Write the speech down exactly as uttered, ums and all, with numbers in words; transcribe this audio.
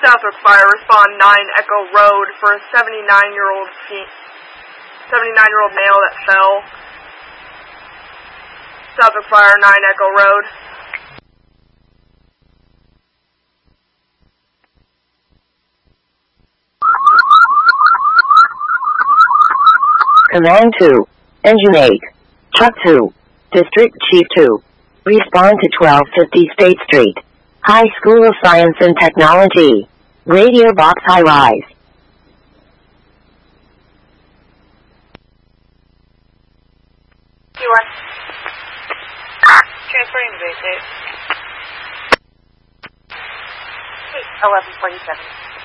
Southwick Fire, respond nine Echo Road for a seventy-nine-year-old seventy-nine-year-old male that fell. Southwick Fire, nine Echo Road. Command two. Engine eight. Truck two. District Chief two. Respond to twelve fifty State Street. High School of Science and Technology. Radio box high rise. You are transferring to base eight. eleven forty-seven.